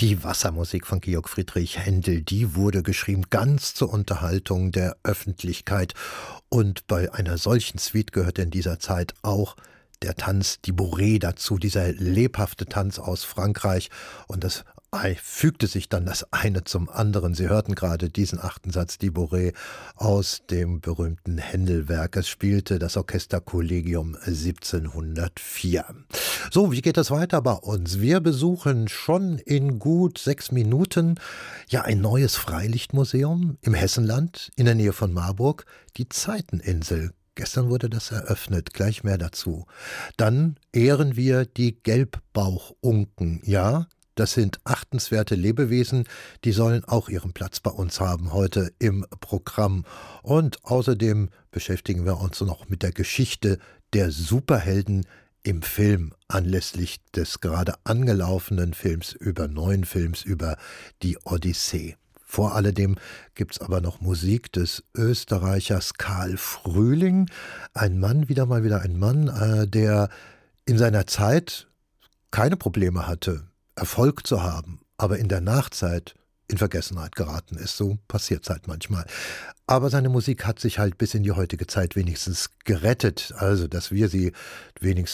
Die Wassermusik von Georg Friedrich Händel, die wurde geschrieben ganz zur Unterhaltung der Öffentlichkeit. Und bei einer solchen Suite gehört in dieser Zeit auch der Tanz, die Bourrée dazu, dieser lebhafte Tanz aus Frankreich. Und das fügte sich dann das eine zum anderen. Sie hörten gerade diesen achten Satz, die Bourrée, aus dem berühmten Händel-Werk. Es spielte das Orchesterkollegium 1704. So, wie geht es weiter bei uns? Wir besuchen schon in gut 6 Minuten ein neues Freilichtmuseum im Hessenland in der Nähe von Marburg, die Zeiteninsel. Gestern wurde das eröffnet, gleich mehr dazu. Dann ehren wir die Gelbbauchunken. Ja, das sind achtenswerte Lebewesen, die sollen auch ihren Platz bei uns haben heute im Programm. Und außerdem beschäftigen wir uns noch mit der Geschichte der Superhelden im Film anlässlich des gerade angelaufenen neuen Films über die Odyssee. Vor alledem gibt's aber noch Musik des Österreichers Karl Frühling, ein Mann, wieder ein Mann, der in seiner Zeit keine Probleme hatte, Erfolg zu haben, aber in der Nachzeit in Vergessenheit geraten ist. So passiert's halt manchmal. Aber seine Musik hat sich halt bis in die heutige Zeit wenigstens gerettet, also dass wir sie wenigstens